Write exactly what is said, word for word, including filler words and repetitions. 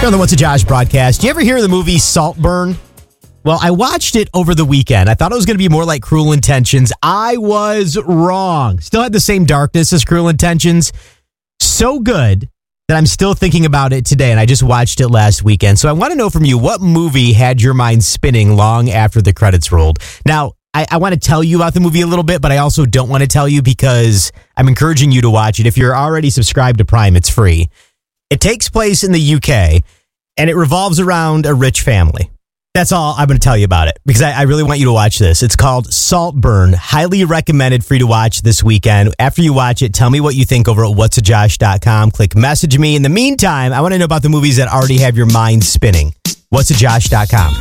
Here on the What's a Josh broadcast, do you ever hear of the movie Saltburn? Well, I watched it over the weekend. I thought it was going to be more like Cruel Intentions. I was wrong. Still had the same darkness as Cruel Intentions. So good that I'm still thinking about it today, and I just watched it last weekend. So I want to know from you, what movie had your mind spinning long after the credits rolled? Now, I, I want to tell you about the movie a little bit, but I also don't want to tell you because I'm encouraging you to watch it. If you're already subscribed to Prime, it's free. It takes place in the U K, and it revolves around a rich family. That's all I'm going to tell you about it, because I, I really want you to watch this. It's called Saltburn. Highly recommended for you to watch this weekend. After you watch it, tell me what you think over at whats a josh dot com. Click message me. In the meantime, I want to know about the movies that already have your mind spinning. whats a josh dot com.